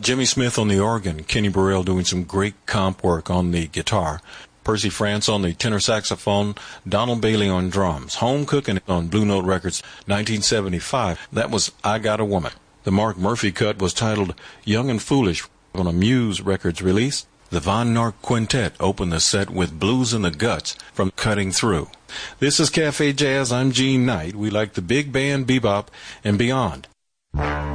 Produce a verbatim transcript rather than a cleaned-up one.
Jimmy Smith on the organ, Kenny Burrell doing some great comp work on the guitar, Percy France on the tenor saxophone, Donald Bailey on drums. Home Cooking on Blue Note Records, nineteen seventy-five. That was I Got a Woman. The Mark Murphy cut was titled Young and Foolish on a Muse Records release. The Von Nark Quintet opened the set with Blues in the Guts from Cutting Through. This is Cafe Jazz. I'm Gene Knight. We like the big band, bebop, and beyond.